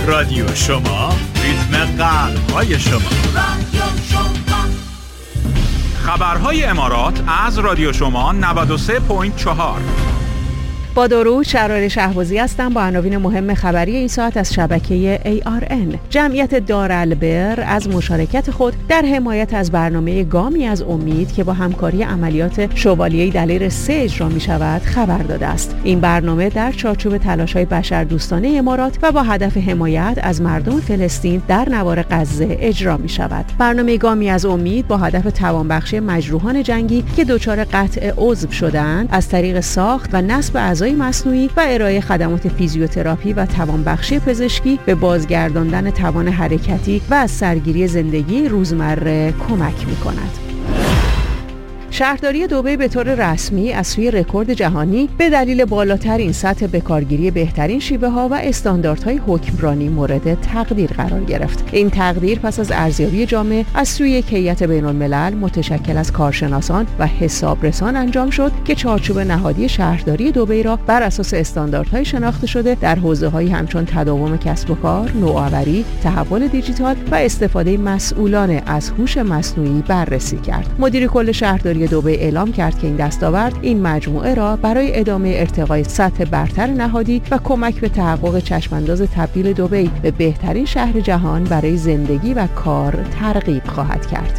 رادیو شما، ریتم قلب‌های شما. خبرهای امارات از رادیو شما 93.4. با درود، شرار شهبازی هستم با عناوین مهم خبری این ساعت از شبکه ARN. جمعیت دارالبر از مشارکت خود در حمایت از برنامه گامی از امید که با همکاری عملیات شوالیه‌ای دلیر 3 اجرا می شود خبر داده است. این برنامه در چارچوب تلاش‌های بشردوستانه امارات و با هدف حمایت از مردم فلسطین در نوار غزه اجرا می شود. برنامه گامی از امید با هدف توانبخشی مجروحان جنگی که دچار قطع عضو شدند از طریق ساخت و نصب اعضای مصنوعی و ارائه خدمات فیزیوتراپی و توانبخشی پزشکی به بازگرداندن توان حرکتی و از سرگیری زندگی روزمره کمک می‌کند. شهرداری دبی به طور رسمی از سوی رکورد جهانی به دلیل بالاترین سطح بکارگیری بهترین شیوه‌ها و استانداردهای حکمرانی مورد تقدیر قرار گرفت. این تقدیر پس از ارزیابی جامع از سوی یک هیئت بین‌الملل متشکل از کارشناسان و حسابرسان انجام شد که چارچوب نهادی شهرداری دبی را بر اساس استانداردهای شناخته شده در حوزه‌هایی همچون تداوم کسب و کار، نوآوری، تحول دیجیتال و استفاده مسئولانه از هوش مصنوعی بررسی کرد. مدیر کل شهرداری دبی اعلام کرد که این دستاورد این مجموعه را برای ادامه ارتقای سطح برتر نهادی و کمک به تحقق چشمانداز تبدیل دبی به بهترین شهر جهان برای زندگی و کار ترغیب خواهد کرد.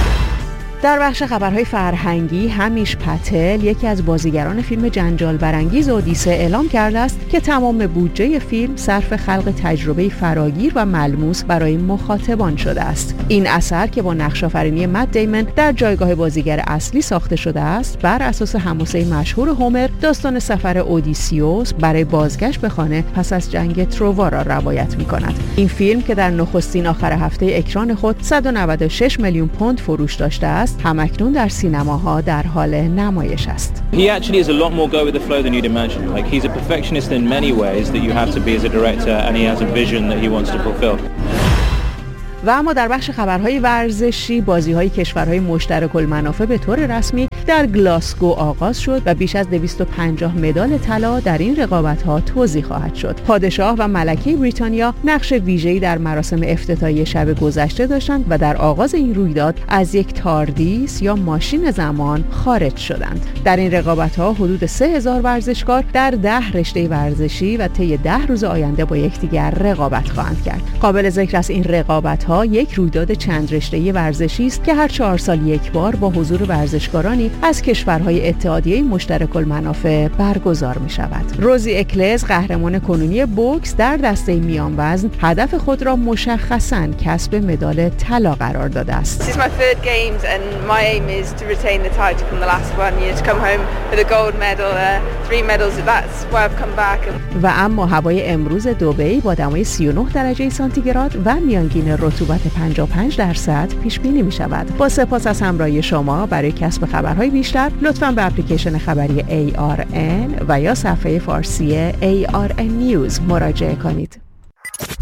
در بخش خبرهای فرهنگی، همیش پتل، یکی از بازیگران فیلم جنجال برانگیز اودیسه، اعلام کرده است که تمام بودجه فیلم صرف خلق تجربه فراگیر و ملموس برای مخاطبان شده است. این اثر که با نقش‌آفرینی مت دیمن در جایگاه بازیگر اصلی ساخته شده است، بر اساس حماسه مشهور هومر، داستان سفر اودیسیوس برای بازگشت به خانه پس از جنگ تروا را روایت می‌کند. این فیلم که در نخستین آخر هفته اکران خود 196 میلیون پوند فروش داشته است، همکنون در سینماها در حال نمایش است. He actually is a lot more go with the flow than you'd imagine. Like he's a perfectionist in many ways that you have to be as a director, and he has a vision that he wants to fulfill. و اما در بخش خبرهای ورزشی، بازی‌های کشورهای مشترک المنافع به طور رسمی در گلاسگو آغاز شد و بیش از 250 مدال طلا در این رقابت‌ها توزیع خواهد شد. پادشاه و ملکه بریتانیا نقش ویژه‌ای در مراسم افتتاحیه شب گذشته داشتند و در آغاز این رویداد از یک تاردیس یا ماشین زمان خارج شدند. در این رقابت‌ها حدود 3000 ورزشکار در 10 رشته ورزشی و طی 10 روز آینده با یکدیگر رقابت خواهند کرد. قابل ذکر است این رقابت‌ها یک رویداد چند رشته‌ای ورزشی است که هر 4 سال یک بار با حضور ورزشکارانی از کشورهای اتحادیه مشترک المنافع برگزار می شود. روزی اکلز، قهرمان کنونی بوکس در دسته میان وزن، هدف خود را مشخصاً کسب مدال طلا قرار داده است. This is my third games and my aim is to retain the title from the last one. You know, to come home with a gold medal, 3 medals. That's why I've come back. و اما هوای امروز دبی با دمای 39 درجه سانتیگراد و میانگین رطوبت 55% پیش بینی می شود. با سپاس از همراهی شما. برای کسب خبرهای بیشتر لطفاً به اپلیکیشن خبری ARN و یا صفحه فارسی ARN News مراجعه کنید.